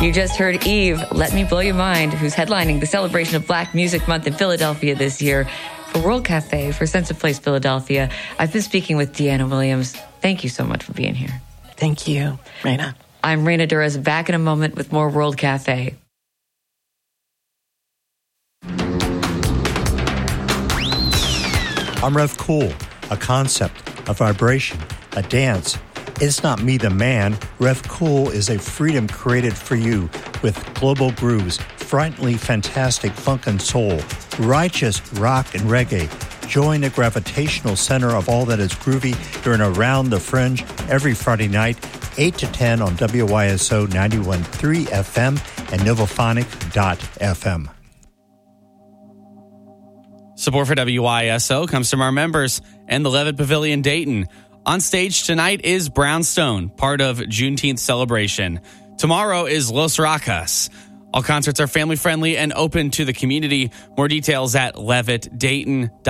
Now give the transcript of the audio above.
You just heard Eve, Let Me Blow Your Mind, who's headlining the celebration of Black Music Month in Philadelphia this year for World Cafe for Sense of Place Philadelphia. I've been speaking with Deanna Williams. Thank you so much for being here. Thank you, Raina. I'm Raina Durez, back in a moment with more World Cafe. I'm Rev Cool, a concept, a vibration, a dance. It's not me, the man. Rev Cool is a freedom created for you with global grooves, frighteningly fantastic funk and soul, righteous rock and reggae. Join the gravitational center of all that is groovy during Around the Fringe every Friday night, 8 to 10 on WYSO 91.3 FM and Novophonic.fm. Support for WYSO comes from our members and the Levitt Pavilion Dayton. On stage tonight is Brownstone, part of Juneteenth celebration. Tomorrow is Los Rocas. All concerts are family-friendly and open to the community. More details at levittdayton.com.